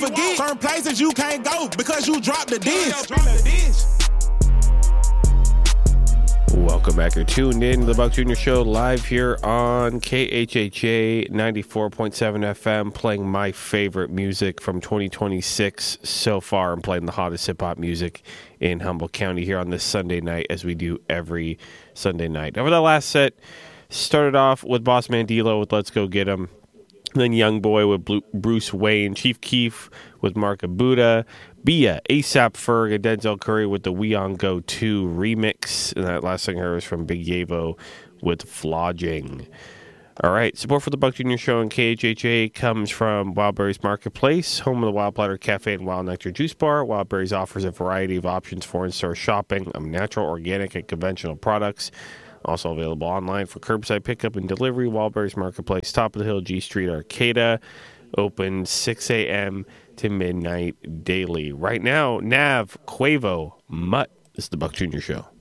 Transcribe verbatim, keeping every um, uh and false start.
forget. Certain places you can't go because you dropped the dish. Welcome back. You're tuned in to the Buck Junior Show live here on K H H A ninety-four point seven F M, playing my favorite music from twenty twenty-six so far. I'm playing the hottest hip-hop music in Humboldt County here on this Sunday night, as we do every Sunday night. Over the last set, started off with Boss Man D-Lo with Let's Go Get 'Em. Then Young Boy with Bruce Wayne, Chief Keef with Mark Abuda, Bia, ASAP Ferg, and Denzel Curry with the We On Go two remix. And that last thing I heard was from Big Yavo with Flogging. All right, support for the Buck Junior Show and K H H A comes from Wildberries Marketplace, home of the Wild Platter Cafe and Wild Nectar Juice Bar. Wildberries offers a variety of options for in-store shopping of natural, organic, and conventional products. Also available online for curbside pickup and delivery. Wildberries Marketplace, top of the hill, G Street, Arcata. Open six a.m. to midnight daily. Right now, Nav, Quavo, Mutt. This is the Buck Junior Show.